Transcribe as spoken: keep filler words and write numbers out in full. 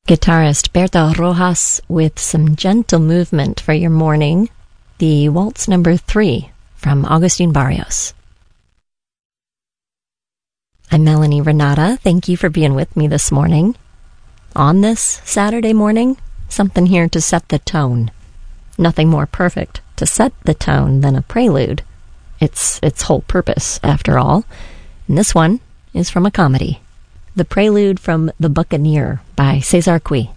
Guitarist Berta Rojas with some gentle movement for your morning. The Waltz Number Three from Agustin Barrios. I'm Melanie Renata. Thank you for being with me this morning. On this Saturday morning, something here to set the tone. Nothing more perfect to set the tone than a prelude. It's its whole purpose, after all. And this one is from a comedy. The Prelude from The Buccaneer by Cesar Cui.